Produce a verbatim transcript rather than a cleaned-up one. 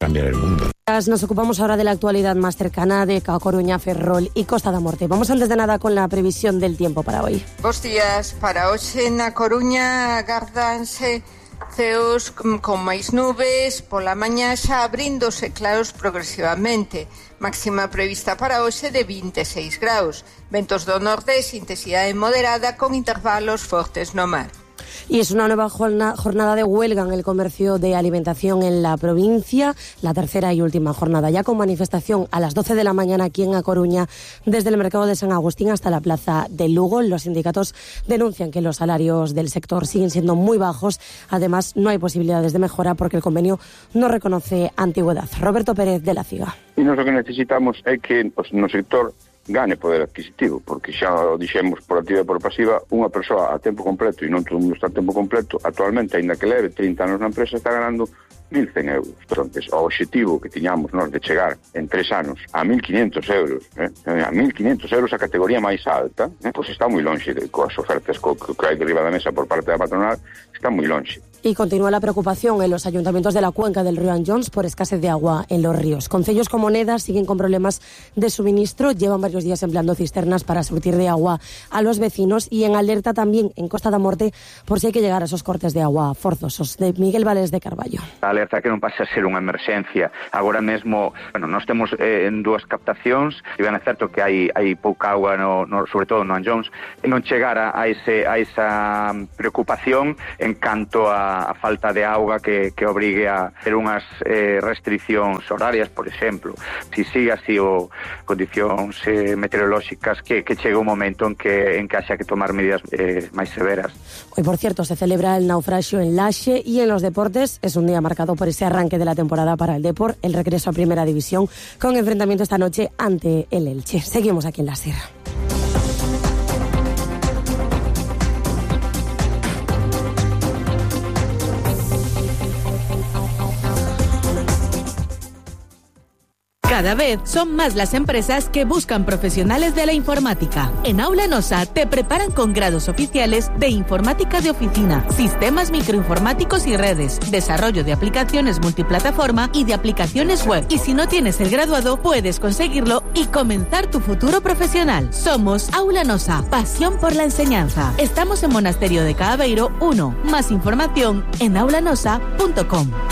cambiar el mundo. Nos ocupamos ahora de la actualidad más cercana de A Coruña, Ferrol y Costa da Morte. Vamos antes de nada con la previsión del tiempo para hoy. Bos días. Para hoxe na Coruña agardanse ceos con máis nubes, pola mañá xa abríndose claros progresivamente. Máxima prevista para hoxe de vinte e seis graus. Ventos do nordés, intensidade moderada con intervalos fortes no mar. Y es una nueva jornada de huelga en el comercio de alimentación en la provincia, la tercera y última jornada, ya con manifestación a las doce de la mañana aquí en A Coruña, desde el mercado de San Agustín hasta la plaza de Lugo. Los sindicatos denuncian que los salarios del sector siguen siendo muy bajos, además no hay posibilidades de mejora porque el convenio no reconoce antigüedad. Roberto Pérez de la CIGA. E nós o que necesitamos é que pues, no sector gane poder adquisitivo, porque xa o dixemos por activa e por pasiva, unha persoa a tempo completo, e non todo o mundo está a tempo completo, actualmente, aínda que leve trinta anos na empresa, está ganando mil cen euros. Entonces, o objetivo que tiñamos nós de chegar en tres anos a mil quinientos euros, eh, a mil quinientos euros a categoría máis alta, eh, pois está moi lonxe de coas ofertas co, que hai riba da mesa por parte da patronal, está moi lonxe. Y continúa la preocupación en los ayuntamientos de la cuenca del río Anllóns por escasez de agua en los ríos. Concellos como Neda siguen con problemas de suministro, llevan varios días empleando cisternas para surtir de agua a los vecinos y en alerta también en Costa da Morte por si hay que llegar a esos cortes de agua forzosos. De Miguel Vales de Carballo. A alerta que non pasa a ser unha emerxencia. Agora mesmo, bueno, nós temos eh, en dúas captacións, e ben é certo que hai, hai pouca agua, no, no, sobre todo no Anllóns, e non chegara a, ese, a esa preocupación en canto a a falta de auga que, que obrigue a ter unhas eh, restriccións horarias, por exemplo. Si sigue así o condicións eh, meteorolóxicas que, que chega un momento en que, en que haxa que tomar medidas eh, máis severas. Hoy, por cierto, se celebra el naufraxio en Laxe y en los deportes es un día marcado por ese arranque de la temporada para el Depor, el regreso a Primera División con enfrentamiento esta noche ante el Elche. Seguimos aquí en la Sierra. Cada vez son más las empresas que buscan profesionales de la informática. En Aula Nosa te preparan con grados oficiales de informática de oficina, sistemas microinformáticos y redes, desarrollo de aplicaciones multiplataforma y de aplicaciones web. Y si no tienes el graduado, puedes conseguirlo y comenzar tu futuro profesional. Somos Aula Nosa, pasión por la enseñanza. Estamos en Monasterio de Caaveiro uno. Más información en aulanosa punto com.